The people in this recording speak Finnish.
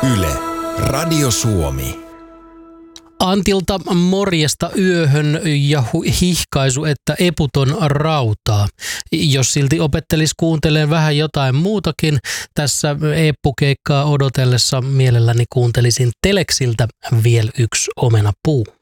Yle, Radio Suomi. Antilta morjesta yöhön ja hihkaisu, että eputon rautaa. Jos silti opettelis kuuntelemaan vähän jotain muutakin, tässä eppukeikkaa odotellessa mielelläni kuuntelisin Teleksiltä Viel yks omenapuu.